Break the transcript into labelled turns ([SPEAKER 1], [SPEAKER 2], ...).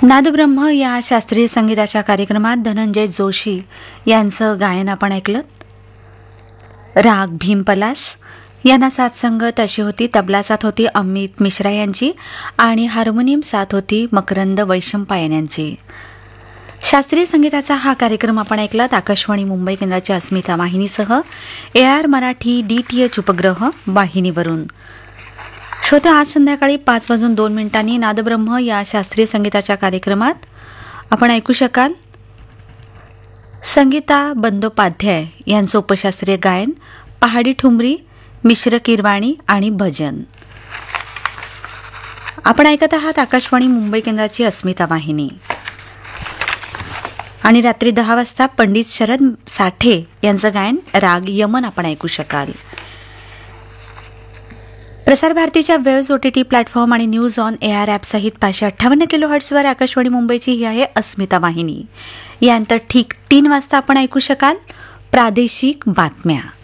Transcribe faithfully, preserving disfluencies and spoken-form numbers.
[SPEAKER 1] नादब्रह्म या शास्त्रीय संगीताच्या कार्यक्रमात धनंजय जोशी यांचं गायन आपण ऐकलं. राग भीमपलास यांना साथ संगत अशी होती. तबला साथ होती अमित मिश्रा यांची आणि हार्मोनियम साथ होती मकरंद वैशंपायन यांची. शास्त्रीय संगीताचा हा कार्यक्रम आपण ऐकलात आकाशवाणी मुंबई केंद्राच्या अस्मिता वाहिनीसह A R Marathi D T H उपग्रह वाहिनीवरून. श्रोते, आज संध्याकाळी पाच वाजून दोन मिनिटांनी नादब्रह्म या शास्त्रीय संगीताच्या कार्यक्रमात आपण ऐकू शकाल संगीता बंदोपाध्याय यांचं उपशास्त्रीय गायन, पहाडी ठुमरी, मिश्र किरवाणी आणि भजन. आपण ऐकत आहात आकाशवाणी मुंबई केंद्राची अस्मिता वाहिनी. आणि रात्री दहा वाजता पंडित शरद साठे यांचं गायन राग यमन आपण ऐकू शकाल. प्रसार भारतीच्या वेव्स ओटीटी प्लॅटफॉर्म आणि news on A R app सहित पाचशे अठ्ठावन्न किलो हर्ट्सवर आकाशवाणी मुंबईची ही आहे अस्मिता वाहिनी. यानंतर ठीक तीन वाजता आपण ऐकू शकाल प्रादेशिक बातम्या.